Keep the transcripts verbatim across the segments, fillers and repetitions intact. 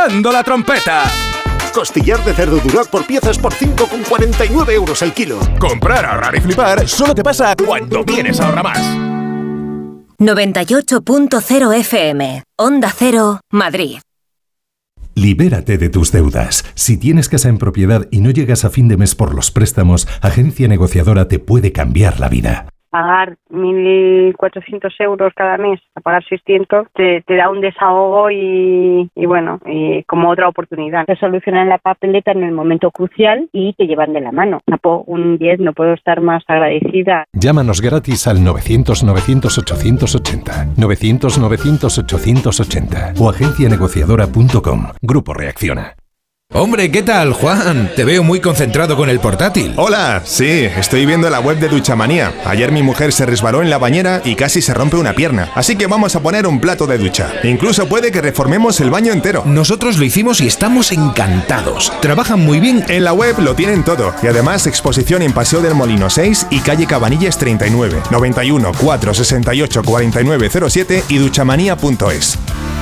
tocando la trompeta. Costillar de cerdo Duroc por piezas por cinco con cuarenta y nueve euros el kilo. Comprar, ahorrar y flipar solo te pasa cuando vienes a Ahorramás. noventa y ocho punto cero F M, Onda Cero, Madrid. Libérate de tus deudas. Si tienes casa en propiedad y no llegas a fin de mes por los préstamos, Agencia Negociadora te puede cambiar la vida. Pagar mil cuatrocientos euros cada mes, a pagar seiscientos, te, te da un desahogo y, y bueno, y como otra oportunidad. Te solucionan la papeleta en el momento crucial y te llevan de la mano. Un diez, no puedo estar más agradecida. Llámanos gratis al novecientos novecientos ochocientos ochenta, novecientos novecientos ochocientos ochenta o agencia negociadora punto com. Grupo Reacciona. Hombre, ¿qué tal, Juan? Te veo muy concentrado con el portátil. Hola, sí, estoy viendo la web de Duchamanía. Ayer mi mujer se resbaló en la bañera y casi se rompe una pierna. Así que vamos a poner un plato de ducha. Incluso puede que reformemos el baño entero. Nosotros lo hicimos y estamos encantados. Trabajan muy bien. En la web lo tienen todo. Y además exposición en Paseo del Molino seis y calle Cabanillas treinta y nueve, noventa y uno, cuatrocientos sesenta y ocho, cuarenta y nueve cero siete y duchamanía punto es.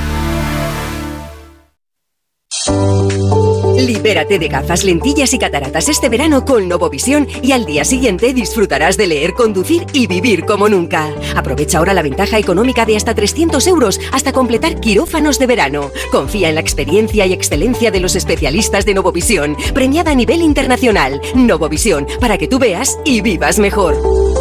Libérate de gafas, lentillas y cataratas este verano con Novovisión y al día siguiente disfrutarás de leer, conducir y vivir como nunca. Aprovecha ahora la ventaja económica de hasta trescientos euros hasta completar quirófanos de verano. Confía en la experiencia y excelencia de los especialistas de Novovisión, premiada a nivel internacional. Novovisión, para que tú veas y vivas mejor.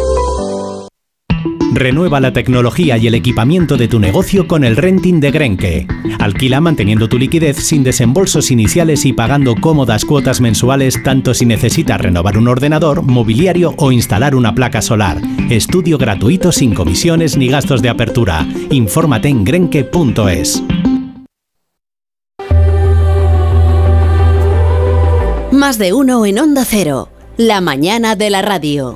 Renueva la tecnología y el equipamiento de tu negocio con el renting de Grenke. Alquila manteniendo tu liquidez sin desembolsos iniciales y pagando cómodas cuotas mensuales tanto si necesitas renovar un ordenador, mobiliario o instalar una placa solar. Estudio gratuito sin comisiones ni gastos de apertura. Infórmate en grenke punto es. Más de uno en Onda Cero. La mañana de la radio.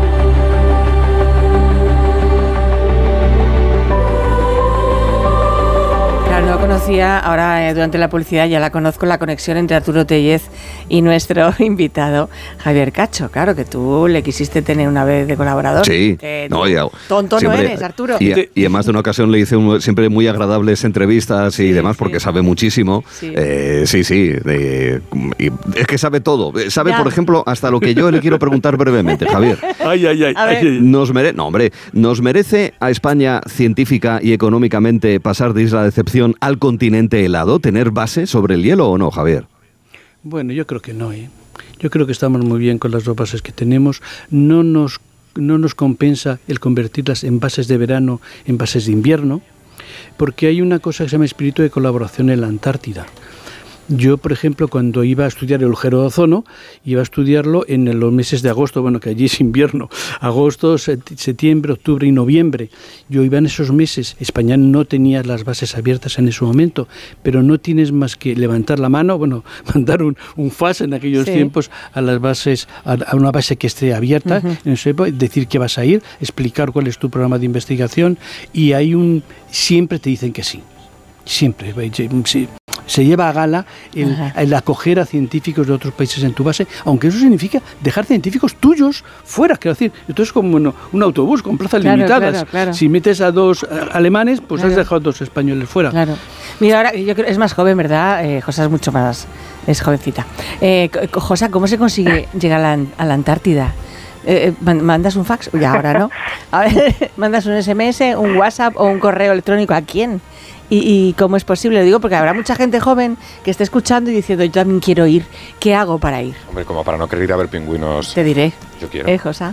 No conocía, ahora eh, durante la publicidad ya la conozco, la conexión entre Arturo Tellez y nuestro invitado Javier Cacho. Claro que tú le quisiste tener una vez de colaborador. Sí, eh, no, ya, tonto siempre, no eres, Arturo. Y, y además de una ocasión le hice un, siempre muy agradables entrevistas y sí, demás porque sí. sabe muchísimo. Sí, eh, sí, sí de, y es que sabe todo. Sabe, ya. por ejemplo, hasta lo que yo le quiero preguntar brevemente, Javier. Ay, ay, ay. ay nos mere, no, hombre, ¿nos merece a España científica y económicamente pasar de isla de excepción al continente helado, tener base sobre el hielo o no, Javier? Bueno, yo creo que no, ¿eh? Yo creo que estamos muy bien con las dos bases que tenemos. No nos, no nos compensa el convertirlas en bases de verano, en bases de invierno, porque hay una cosa que se llama espíritu de colaboración en la Antártida. Yo, por ejemplo, cuando iba a estudiar el agujero de ozono, iba a estudiarlo en los meses de agosto, bueno, que allí es invierno, agosto, septiembre, octubre y noviembre. Yo iba en esos meses. España no tenía las bases abiertas en ese momento, pero no tienes más que levantar la mano, bueno, mandar un, un fax en aquellos sí. tiempos a las bases, a, a una base que esté abierta, uh-huh. en ese, decir que vas a ir, explicar cuál es tu programa de investigación y hay un, siempre te dicen que sí, siempre, sí. Se lleva a gala el, el acoger a científicos de otros países en tu base, aunque eso significa dejar científicos tuyos fuera, quiero decir, entonces como bueno, un autobús con plazas claro, limitadas, claro, claro. si metes a dos alemanes, pues claro. has dejado a dos españoles fuera. Claro. Mira, ahora yo creo es más joven, ¿verdad? Eh, José es mucho más, es jovencita. Eh, José, ¿cómo se consigue llegar a la, a la Antártida? Eh, ¿Mandas un fax? Ya, ahora no. A ver, ¿mandas un ese eme ese, un WhatsApp o un correo electrónico? ¿A quién? ¿Y, y cómo es posible? Lo digo porque habrá mucha gente joven que esté escuchando y diciendo, yo también quiero ir. ¿Qué hago para ir? Hombre, como para no querer ir a ver pingüinos. Te diré. Yo quiero. ¿Eh, José?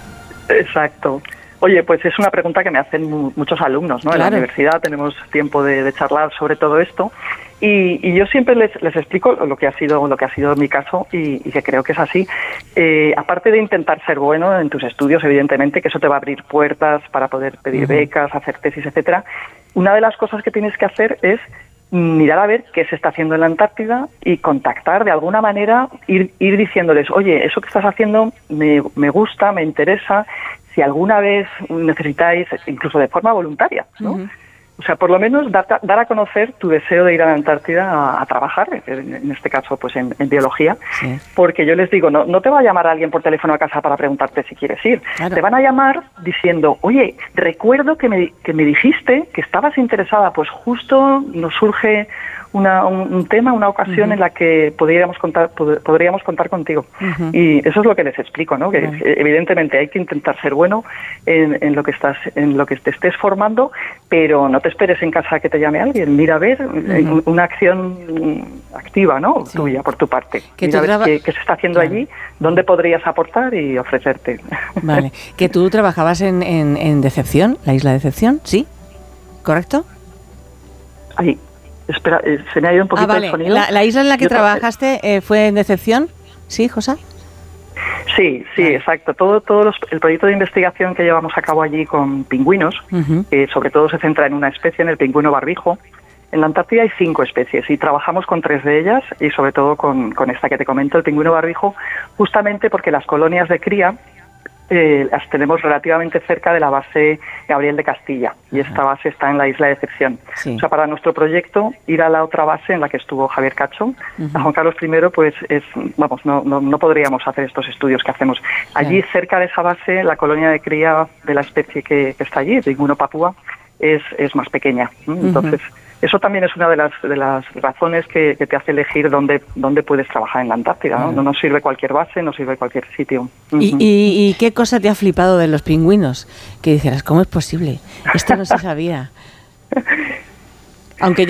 Exacto. Oye, pues es una pregunta que me hacen muchos alumnos, ¿no? Claro. En la universidad tenemos tiempo de, de charlar sobre todo esto. Y, y yo siempre les, les explico lo que ha sido lo que ha sido mi caso y, y que creo que es así. Eh, aparte de intentar ser bueno en tus estudios, evidentemente, que eso te va a abrir puertas para poder pedir uh-huh. becas, hacer tesis, etcétera. Una de las cosas que tienes que hacer es mirar a ver qué se está haciendo en la Antártida y contactar de alguna manera, ir, ir diciéndoles, oye, eso que estás haciendo me, me gusta, me interesa, si alguna vez necesitáis, incluso de forma voluntaria, ¿no? Uh-huh. O sea, por lo menos dar, dar a conocer tu deseo de ir a la Antártida a, a trabajar, en, en este caso pues en, en biología, sí. Porque yo les digo, no, no te va a llamar alguien por teléfono a casa para preguntarte si quieres ir. Claro. Te van a llamar diciendo, oye, recuerdo que me, que me dijiste que estabas interesada, pues justo nos surge una, un, un tema, una ocasión uh-huh. en la que podríamos contar, pod- podríamos contar contigo. Uh-huh. Y eso es lo que les explico, ¿no? Que uh-huh. evidentemente hay que intentar ser bueno en, en lo que estás, en lo que te estés formando, pero no te esperes en casa a que te llame alguien. Mira a ver uh-huh. una acción activa, ¿no? Sí. Tuya por tu parte. Mira a ver traba- qué, qué se está haciendo claro. allí, dónde podrías aportar y ofrecerte. Vale. Que tú trabajabas en, en, en Decepción, la isla de Decepción, ¿sí? ¿Correcto? Ahí. Espera, eh, se me ha ido un poquito ah, vale. el sonido. La, la isla en la que Yo trabajaste eh, fue en Decepción, ¿sí, José? Sí, sí, vale. Exacto. Todo, todo los, el proyecto de investigación que llevamos a cabo allí con pingüinos, uh-huh. eh, sobre todo se centra en una especie, en el pingüino barbijo. En la Antártida hay cinco especies y trabajamos con tres de ellas y sobre todo con, con esta que te comento, el pingüino barbijo, justamente porque las colonias de cría Eh, las tenemos relativamente cerca de la base Gabriel de Castilla y esta base está en la isla de Decepción. Sí. O sea, para nuestro proyecto ir a la otra base en la que estuvo Javier Cacho, uh-huh. a Juan Carlos primero, pues es, vamos, no, no, no podríamos hacer estos estudios que hacemos. Allí claro. cerca de esa base, la colonia de cría de la especie que, que está allí, el pingüino papúa, es, es más pequeña. Entonces, uh-huh. eso también es una de las de las razones que, que te hace elegir dónde dónde puedes trabajar en la Antártida, ¿no? Uh-huh. No nos sirve cualquier base, no sirve cualquier sitio. Uh-huh. ¿Y, y, ¿Y qué cosa te ha flipado de los pingüinos? Que dijeras, ¿cómo es posible? Esto no se sabía. Aunque ya